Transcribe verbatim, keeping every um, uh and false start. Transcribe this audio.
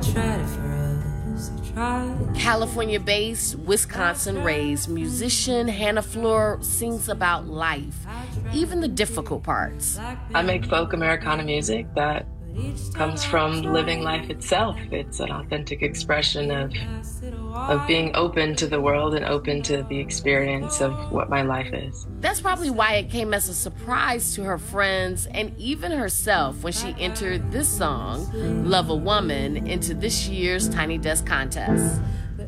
California-based, Wisconsin-raised musician Hannah Fleur sings about life, even the difficult parts. I make folk Americana music that comes from living life itself. It's an authentic expression of of being open to the world and open to the experience of what my life is. That's probably why it came as a surprise to her friends and even herself when she entered this song, Love a Woman, into this year's Tiny Desk contest.